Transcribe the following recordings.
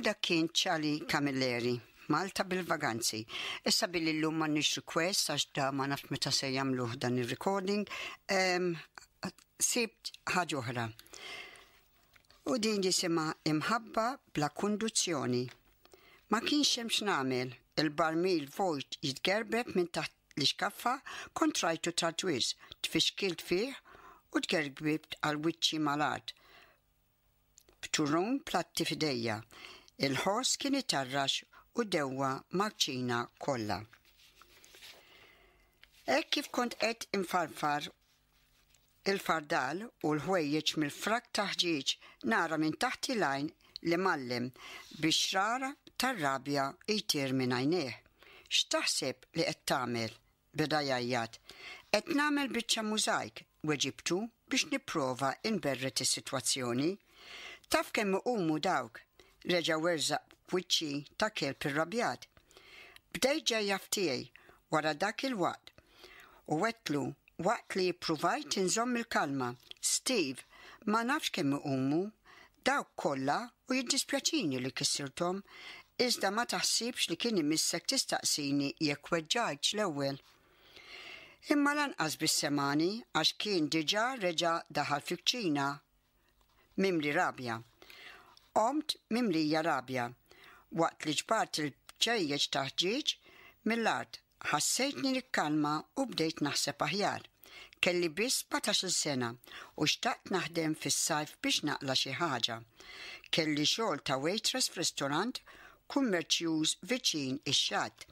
dak kien Charlie Camilleri, Malta bil-vaganzi. Issa billi l-lum ma nix request, għax da ma naft meta se jamluħ dan il-recording, sibt ħaġa oħra. U din jisima imħabba bla konduzzjoni. Ma kienx hemm x'nagħmel, il-barmil vojt jitgerbeb minn taħt l-iskaffa kont rajtu tartwiż, tfixkilt fih u tgerbibt għal wiċċi mal-art. B'turun platti f'idejja, il-ħoss kien itarrax u dewwa maċċina kollha. Hekk kif kont qed infarfar il-fardal u l-ħwejjeġ mill-frak taħġieġ nara minn taħt il-għajn li mallem biex rara tar-rabja jtir minn għajnejh. X'taħseb li qed tagħmel? Beda jgħajjat. Qed nagħmel biċċa mużajk, weġibtu biex nipprova inberret is-sitwazzjoni. Taf kemm iqumu dawk, reġa' werzaq b'wiċċi ta' kelb irrabjat. Bdejt ġejjaf tiegħi wara dak il-waqt u wettlu waqt li ppruvajt inżomm il-kalma. Steve, ma nafx kemm iqumu, dawk kollha u jiddispjaċini li kissirthom, iżda ma taħsibx li kien imissek tistaqsini jekk weġġajtx l-ewwel. Imma lanqas bis-semani għax kien diġà reġa' daħal fi-kċina mimli rabja. Qomt mimlija rabja, waqt li ġbart il-ċejjeġ taħġieġ mill-art ħassejtni nikkalma u bdejt naħseb aħjar. Kelli biss 14 sena u xtaqt naħdem fis-sajf biex naqla xi ħaġa. Kelli xogħol ta' waitress f'ristorant kummerċjuż viċin ix-xatt.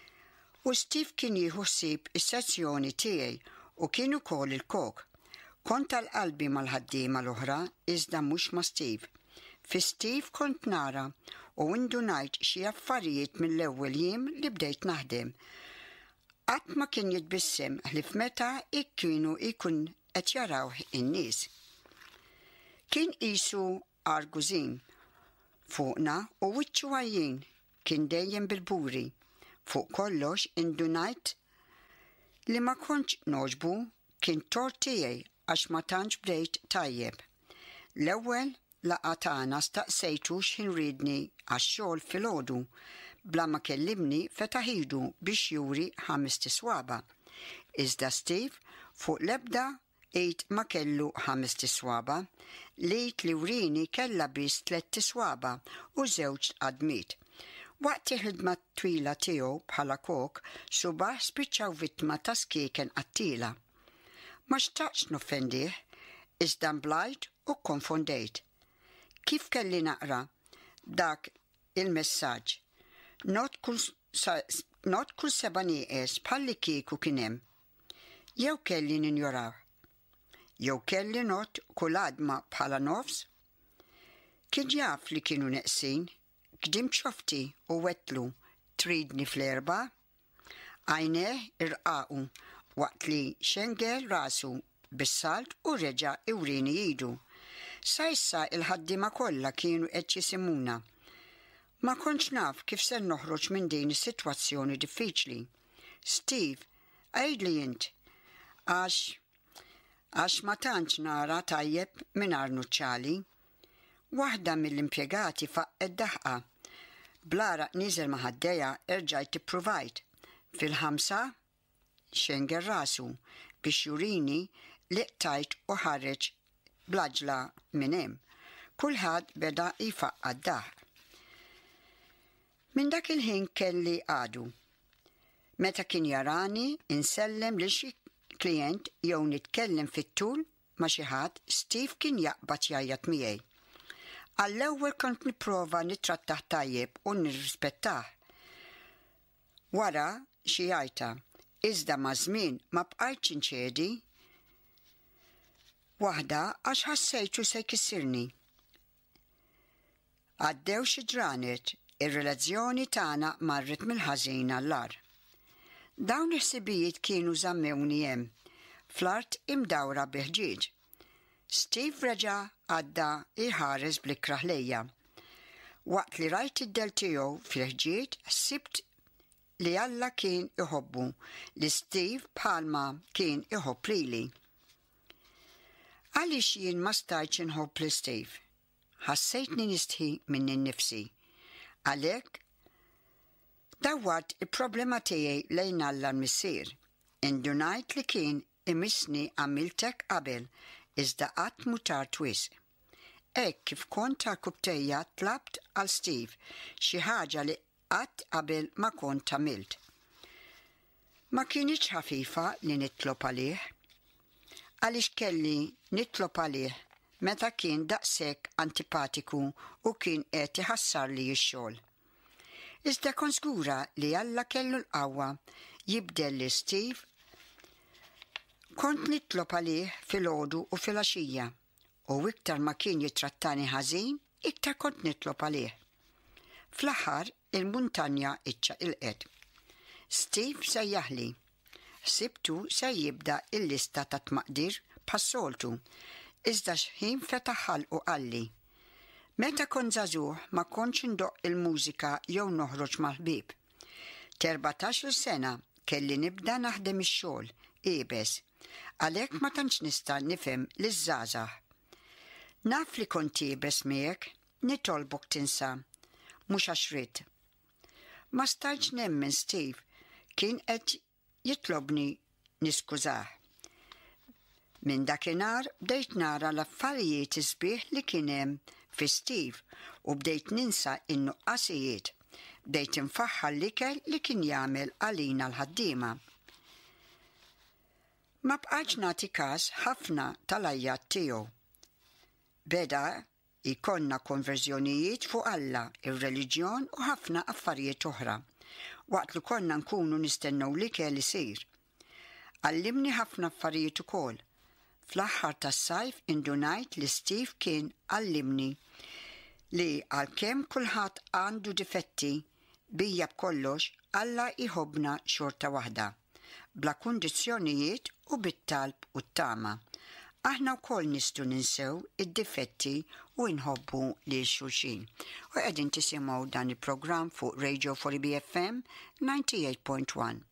U Steve kien jieħu ħsieb is-sezzjoni tiegħi u kien ukoll il-kok. Kont tal-qalbi mal-ħaddiema l-oħra iżda mhux ma' Steve. Fi Steve kont nara u indunajt xi affarijiet mill-ewwel jiem li bdejt naħdem. Qatt ma kien jitbissem ħlif meta kienu jkun qed jarawh in-nies. Kien qisu argużin fuqna u wiċċu għajjin kien dejjem bil-buri. Fuq kollox indunajt li ma kontx noġbu kien tort tiegħi għax ma tantx bdejt tajjeb. L-ewwel laqgħa tagħna staqsejtu x'inridni għax-xogħol filgħodu bla ma kellimni fetaħ idu biex juri 5 tiswaba. Iżda Steve fuq l-ebda qid ma kellu 5 tiswaba, lejt li wrini kellha biss 3 tiswaba u żewġ qadmiet. Waqt il-ħidma twila tiegħu bħala kok, subaħ spiċċaw vittma ta' skieken qattila. Ma xtaqx noffendih, iżda mblajt u konfondejt. Kif kelli naqra dak il-messaġġ? Not kull seba' nieqes bħalli kieku kien hemm. Jew kelli ninjoraw. Jew kelli not kull għadma bħala nofs. Kien jaf li kienu neqsin. Kdim xofti u wettlu tridni fl-erba, għajneh irqaqu waqt li xengel rasu bis-salt u reġa' iwrini jidu. Sa issa il-ħaddiema kollha kienu qed jisimuna. Ma kontx naf kif se noħroġ minn din is-sitwazzjoni diffiċli. Steve, għajdli int, għax ma tantx nara tajjeb mingħajr nuċċali. Waħda mill-impjegati faqqet daħqa. Blara niżel ma' ħaddejja erġajt tippruvajt. Fil-5 xengel rasu biex jurini li qtajt u ħareġ blaġla minn hemm. Kulħadd beda jfaqqad daħq. Minn dak il-ħin kelli għadu. Meta kien jarani insellem lil xi klient jew nitkellem fit-tul ma' xi ħadd, Steve kien jaqbad jgħajjat miegħi. Għall-ewwel kont nipprova nittrattaħ tajjeb u nirrispettah. Wara xi jgħajta, iżda ma' żmien ma bqajtx inċedi waħda għax ħassejtu se jkissirni. Għaddew xi ġranet, ir-relazzjoni tagħna marret mill-ħażin għall-ar. Dawn il-ħsibijiet kienu żammewni hemm fl-art imdawra biħġieġ. Steve reġa' għadda iħares bl-ikraħ lejja. Waqt li rajt id-del tiegħu fil-ħġiet, ħsibt li Alla kien iħobbu li Steve bħalma kien iħobb lili. Għaliex jien ma stajtx inħobb li Steve. Ħassejtni nistħi minn innifsi. Għalhekk dawwart il-problema tiegħi lejn Alla l-missier. Indunajt li kien imissni għamiltek qabel iżda qatt mu tard wisq. Hekk kif kont ta' kubtejja tlabt għal Steve xi ħaġa li qatt qabel ma kont għamilt. Ma kienx ħafifa li nitlob għalih. Għaliex kelli nitlob għalih meta kien daqshekk antipatiku u kien qed iħassar li x-xogħol. Iżda kont żgura li Alla kellu l-qawwa jibdel li Steve. Kont nitlob għalih filgħodu u filgħaxija u iktar ma kien jitrattani ħażin, iktar kont nitlob għalih. Fl-aħħar il-muntanja iċċaqilqet. Steve sejjaħli. Ħsibtu se jibda il-lista ta' tmaqdir bħas-soltu, iżda xħin fetaħ ħalqu qalli. Meta kont żagħżugħ ma kontx indoq il-mużika jew noħroġ mal-ħbieb. 14 sena kelli nibda naħdem ix-xogħol qiebes, għalhekk ma tantx nista' nifhem liż-żgħażagħ. Naf li kont qiebes miegħek, nitolbok tinsa, mhux għax rid. Ma stajtx nemmen Steve kien qed jitlobni niskużah. Minn dakinhar bdejt nara l-affarijiet isbieħ li kien hemm fi Steve u bdejt ninsa in-nuqqasijiet. Bdejt infaħħar l-ikel li kien jagħmel għalina l-ħaddiema. Ma bqajtx nagħti każ ħafna tal-ajjat tiegħu. Beda jkollna konverżjonijiet fuq Alla, ir-reliġjon u ħafna affarijiet oħra. Waqt li konna nkunu nistennew l-ikel isir. Għallimni ħafna affarijiet ukoll. Fl-aħħar tas-sajf indunajt li Steve kien għallimni li għalkemm kulħadd għandu difetti bija b'kollox Alla jħobbna xorta waħda, bla kundizzjonijiet u bit-talb u t-tama. Aħna wkoll nistgħu ninsew id-difetti u nħobbu lil xulxin. U qegħdin tisimgħu dan il-programm fuq Radio 4 BFM 98.1.